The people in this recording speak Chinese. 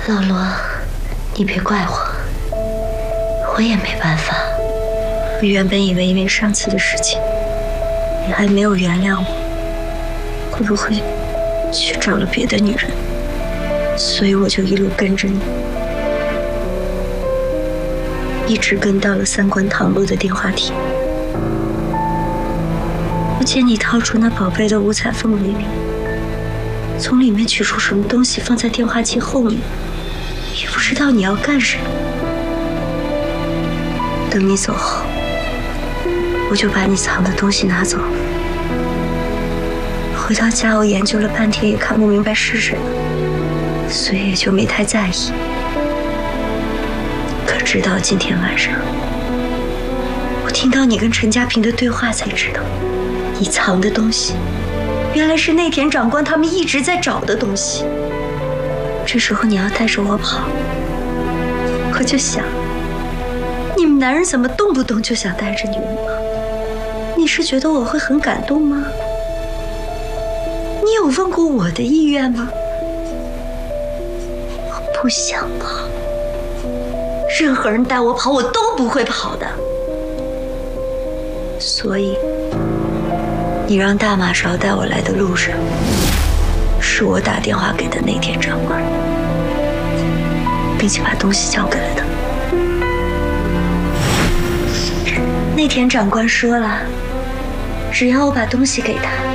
老罗，你别怪我，我也没办法。我原本以为因为上次的事情，你还没有原谅我，会不会去找了别的女人？所以我就一路跟着你，一直跟到了三观堂路的电话亭。我见你掏出那宝贝的五彩凤梨瓶，从里面取出什么东西放在电话机后面，也不知道你要干什么。等你走后，我就把你藏的东西拿走了。回到家，我研究了半天，也看不明白是什么，所以也就没太在意。可直到今天晚上，我听到你跟陈家平的对话，才知道你藏的东西原来是内田长官他们一直在找的东西。这时候你要带着我跑，我就想，你们男人怎么动不动就想带着女人跑？你是觉得我会很感动吗？你有问过我的意愿吗？我不想跑，任何人带我跑，我都不会跑的。所以，你让大马勺带我来的路上，是我打电话给的内田长官，并且把东西交给了他。内田长官说了，只要我把东西给他，